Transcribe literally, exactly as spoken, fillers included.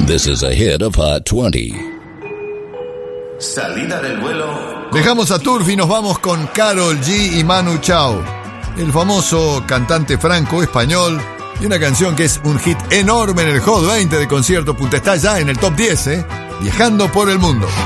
This is a hit of Hot twenty. Salida del vuelo. Dejamos a Turf y nos vamos con Karol G y Manu Chao, el famoso cantante franco-español, y una canción que es un hit enorme en el Hot veinte de Concierto. Está ya en el top diez, ¿eh? Viajando por el mundo.